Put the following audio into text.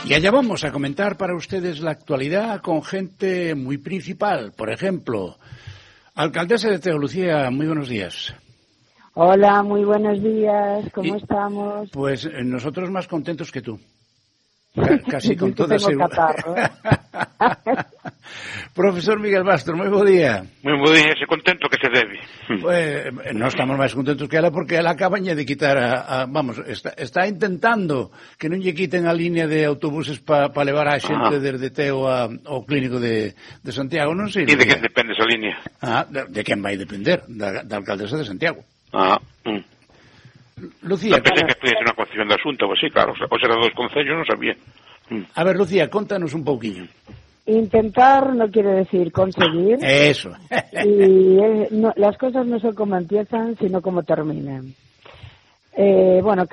Y allá vamos a comentar para ustedes la actualidad con gente muy principal. Por ejemplo, alcaldesa de Teo, Lucía, muy buenos días. Hola, muy buenos días, ¿cómo estamos? Pues nosotros más contentos que tú. Casi con toda seguridad. Profesor Miguel Bastro, moi bo día. Moi bo día, ese contento que se debe. Pues non estamos máis contentos que ela porque ela acabaña de quitar vamos, está intentando que non lle quiten a línea de autobuses para levar a xente desde Teo ao clínico de Santiago, non sei. E de quen depende esa línea? De quen vai depender? Da alcaldesa de Santiago. Lucía, non pensei que podía ser unha concesión de asunto, pues sí, claro, o será dos concellos, non sabía. A ver, Lucía, contanos un pouquiño. Intentar no quiere decir conseguir. Eso. Y las cosas no son como empiezan, sino como terminan. Bueno,